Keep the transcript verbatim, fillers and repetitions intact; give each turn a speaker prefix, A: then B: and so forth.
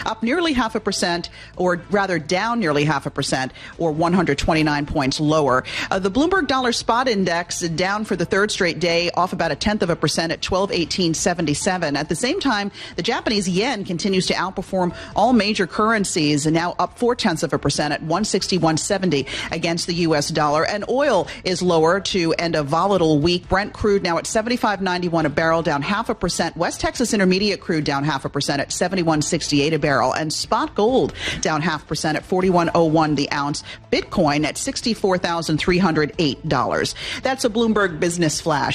A: up nearly half a percent, or rather down nearly half a percent, or one hundred twenty-nine points lower. Uh, the Bloomberg Dollar Spot Index down for the third straight day, off about a tenth of a percent at twelve eighteen seventy-seven. At the same time, the Japanese yen continues to outperform all major currencies, and now up four tenths of a percent at one sixty-one seventy against the U S dollar. And oil is lower to end a volatile week. Brent crude now at seventy-five ninety-one a barrel, down half a percent. West Texas Intermediate crude down half a percent at seventy-one sixty-eight a barrel. And spot gold down half percent at forty-one oh one the ounce. Bitcoin at sixty-four thousand three hundred eight dollars. That's a Bloomberg Business Flash.